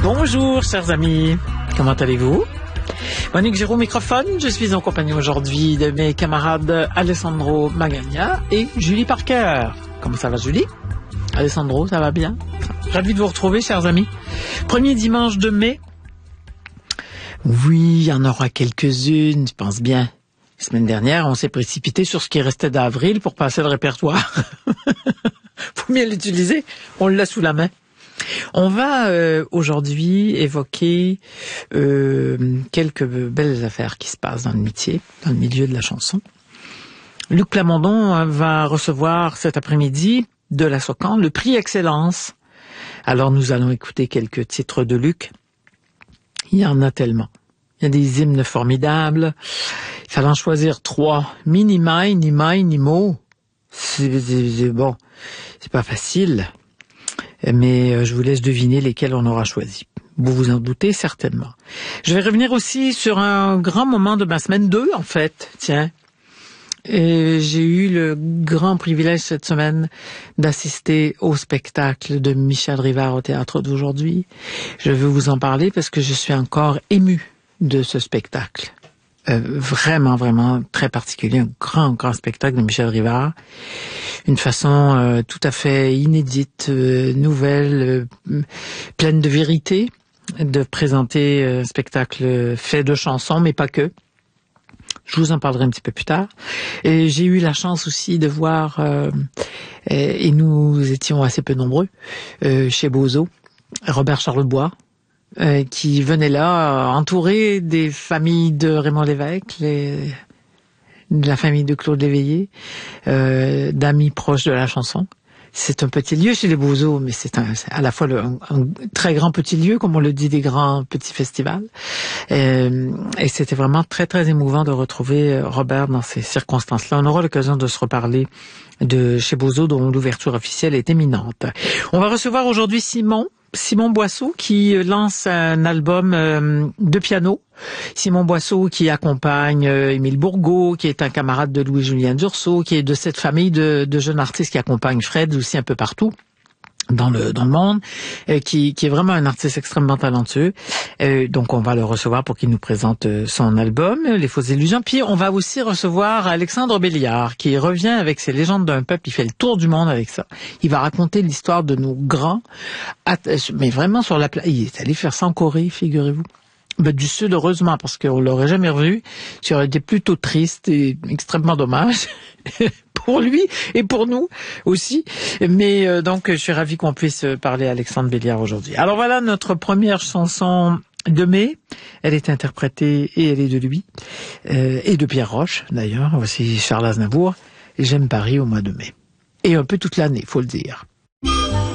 Bonjour, chers amis. Comment allez-vous? Monique Giraud au microphone. Je suis en compagnie aujourd'hui de mes camarades Alessandro Magagna et Julie Parker. Comment ça va, Julie? Alessandro, ça va bien? Ravi de vous retrouver, chers amis. Premier dimanche de mai. Oui, il y en aura quelques-unes, je pense bien. La semaine dernière, on s'est précipité sur ce qui restait d'avril pour passer le répertoire. Faut bien l'utiliser. On l'a sous la main. On va aujourd'hui évoquer quelques belles affaires qui se passent dans le métier, dans le milieu de la chanson. Luc Plamondon va recevoir cet après-midi de la SOCAN le prix Excellence. Alors nous allons écouter quelques titres de Luc. Il y en a tellement. Il y a des hymnes formidables. Il fallait en choisir 3. Ni Mai, ni Mai, ni Mo. Bon, c'est pas facile. Mais je vous laisse deviner lesquels on aura choisi. Vous vous en doutez certainement. Je vais revenir aussi sur un grand moment de ma semaine 2, en fait. Tiens. J'ai eu le grand privilège cette semaine d'assister au spectacle de Michel Rivard au Théâtre d'aujourd'hui. Je veux vous en parler parce que je suis encore émue de ce spectacle. Vraiment très particulier, un grand spectacle de Michel Rivard. Une façon tout à fait inédite, nouvelle, pleine de vérité, de présenter un spectacle fait de chansons, mais pas que. Je vous en parlerai un petit peu plus tard. Et j'ai eu la chance aussi de voir, et nous étions assez peu nombreux, chez Bozo, Robert Charlebois, qui venait là entouré des familles de Raymond Lévesque, de la famille de Claude Léveillé, d'amis proches de la chanson. C'est un petit lieu chez les Bozo, mais c'est à la fois un très grand petit lieu, comme on le dit, des grands petits festivals. Et c'était vraiment très émouvant de retrouver Robert dans ces circonstances-là. On aura l'occasion de se reparler de chez Bozo, dont l'ouverture officielle est imminente. On va recevoir aujourd'hui Simon Boisseau qui lance un album de piano. Simon Boisseau qui accompagne Émile Bourgault, qui est un camarade de Louis-Julien Dursault, qui est de cette famille de jeunes artistes qui accompagnent Fred aussi un peu partout dans le monde, qui est vraiment un artiste extrêmement talentueux. Donc on va le recevoir pour qu'il nous présente son album, Les Fausses Illusions. Puis on va aussi recevoir Alexandre Béliard, qui revient avec ses légendes d'un peuple. Il fait le tour du monde avec ça. Il va raconter l'histoire de nos grands, mais vraiment sur la plage. Il est allé faire ça en Corée, figurez-vous. Du Sud, heureusement, parce qu'on l'aurait jamais revu. Ça aurait été plutôt triste et extrêmement dommage pour lui et pour nous aussi. Mais donc, je suis ravi qu'on puisse parler à Alexandre Béliard aujourd'hui. Alors voilà notre première chanson de mai. Elle est interprétée et elle est de lui et de Pierre Roche, d'ailleurs. Voici Charles Aznavour. Et J'aime Paris au mois de mai. Et un peu toute l'année, faut le dire.